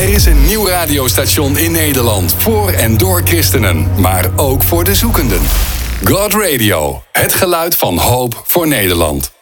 Er is een nieuw radiostation in Nederland. Voor en door christenen. Maar ook voor de zoekenden. God Radio. Het geluid van hoop voor Nederland.